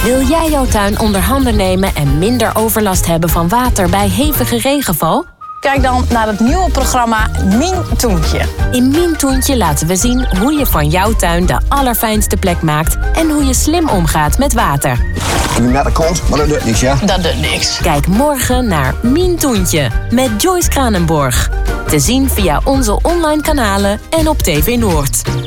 Wil jij jouw tuin onder handen nemen en minder overlast hebben van water bij hevige regenval? Kijk dan naar het nieuwe programma Mientoentje. In Mientoentje laten we zien hoe je van jouw tuin de allerfijnste plek maakt en hoe je slim omgaat met water. Nu naar de kont, maar dat doet niks, ja? Dat doet niks. Kijk morgen naar Mientoentje met Joyce Kranenborg. Te zien via onze online kanalen en op TV Noord.